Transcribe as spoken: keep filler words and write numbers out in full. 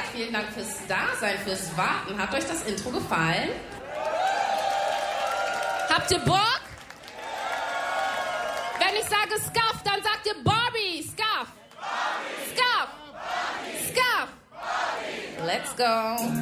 vielen Dank fürs Dasein, fürs Warten. Hat euch das Intro gefallen? Habt ihr Bock? Wenn ich sage Scuff, dann sagt ihr Barbie. Scuff. Scuff. Scuff. Let's go.